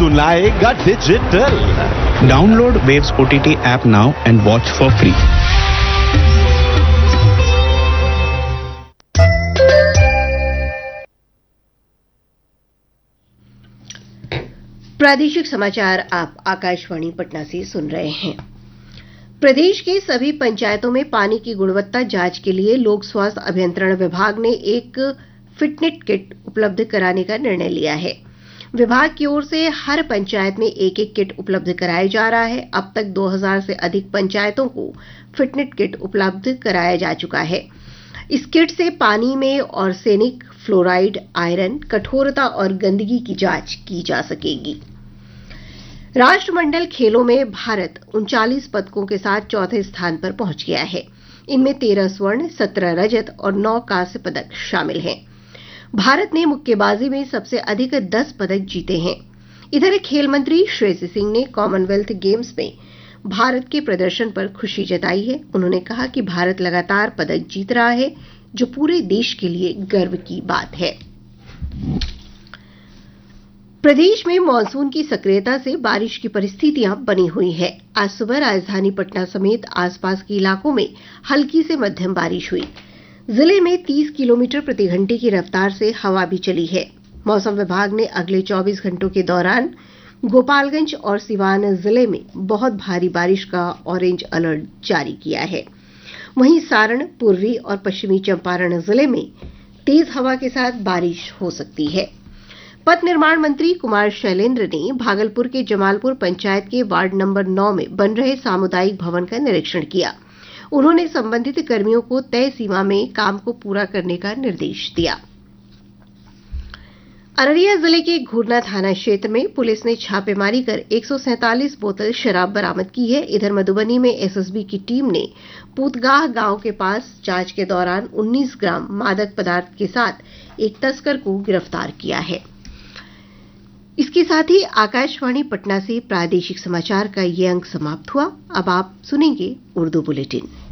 सुनाएगा digital. Download Waves OTT app now and watch for free. प्रादेशिक समाचार आप आकाशवाणी पटना से सुन रहे हैं। प्रदेश के सभी पंचायतों में पानी की गुणवत्ता जांच के लिए लोक स्वास्थ्य अभियंत्रण विभाग ने एक फिटनेट किट उपलब्ध कराने का निर्णय लिया है। विभाग की ओर से हर पंचायत में एक एक किट उपलब्ध कराया जा रहा है। अब तक 2000 से अधिक पंचायतों को फिटनेट किट उपलब्ध कराया जा चुका है। इस किट से पानी में आर्सेनिक, फ्लोराइड, आयरन, कठोरता और गंदगी की जांच की जा सकेगी। राष्ट्रमंडल खेलों में भारत 39 पदकों के साथ चौथे स्थान पर पहुंच गया है। इनमें 13 स्वर्ण, 17 रजत और 9 कांस्य पदक शामिल हैं। भारत ने मुक्केबाजी में सबसे अधिक 10 पदक जीते हैं। इधर खेल मंत्री श्रेयसी सिंह ने कॉमनवेल्थ गेम्स में भारत के प्रदर्शन पर खुशी जताई है। उन्होंने कहा कि भारत लगातार पदक जीत रहा है, जो पूरे देश के लिए गर्व की बात है। प्रदेश में मानसून की सक्रियता से बारिश की परिस्थितियां बनी हुई है। आज सुबह राजधानी पटना समेत आसपास के इलाकों में हल्की से मध्यम बारिश हुई। जिले में 30 किलोमीटर प्रति घंटे की रफ्तार से हवा भी चली है। मौसम विभाग ने अगले 24 घंटों के दौरान गोपालगंज और सिवान जिले में बहुत भारी बारिश का ऑरेंज अलर्ट जारी किया है। वहीं सारण, पूर्वी और पश्चिमी चंपारण जिले में तेज हवा के साथ बारिश हो सकती है। पथ निर्माण मंत्री कुमार शैलेंद्र ने भागलपुर के जमालपुर पंचायत के वार्ड नंबर 9 में बन रहे सामुदायिक भवन का निरीक्षण किया। उन्होंने संबंधित कर्मियों को तय सीमा में काम को पूरा करने का निर्देश दिया। अररिया जिले के घुरना थाना क्षेत्र में पुलिस ने छापेमारी कर 147 बोतल शराब बरामद की है। इधर मधुबनी में एसएसबी की टीम ने पूतगाह गांव के पास जांच के दौरान 19 ग्राम मादक पदार्थ के साथ एक तस्कर को गिरफ्तार किया है। इसके साथ ही आकाशवाणी पटना से प्रादेशिक समाचार का ये अंक समाप्त हुआ। अब आप सुनेंगे उर्दू बुलेटिन।